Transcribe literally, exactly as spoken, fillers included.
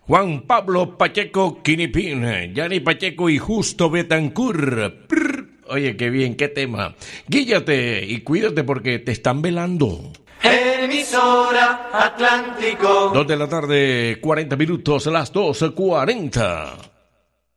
Juan Pablo Pacheco Quinipín, Yanni Pacheco y Justo Betancourt. Prr. Oye, qué bien, qué tema. Guíllate y cuídate porque te están velando. Emisora Atlántico. Dos de la tarde, cuarenta minutos, las dos cuarenta.